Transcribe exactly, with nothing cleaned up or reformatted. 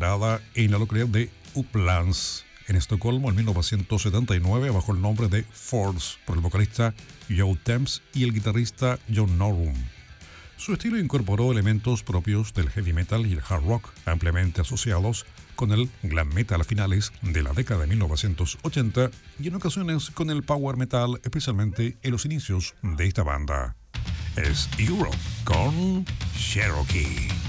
generada en la localidad de Upplands, en Estocolmo, en mil novecientos setenta y nueve, bajo el nombre de Force, por el vocalista Joe Thames y el guitarrista John Norum. Su estilo incorporó elementos propios del heavy metal y el hard rock, ampliamente asociados con el glam metal a finales de la década de mil novecientos ochenta y en ocasiones con el power metal, especialmente en los inicios de esta banda. Es Europe con Cherokee.